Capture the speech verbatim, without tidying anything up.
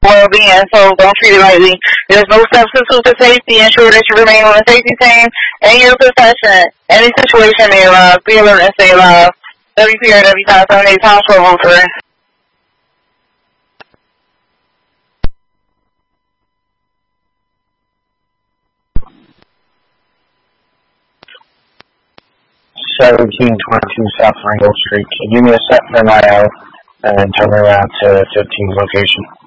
well-being, so don't treat it lightly. There's no substitute for safety. Ensure that you remain on the safety team and your profession. Any situation may arise. Be alert and stay alive. W P R W five seven eight pounds for over. seventeen twenty-two South Ringo Street. Can you give me a set for my out and turn around to fifteen location?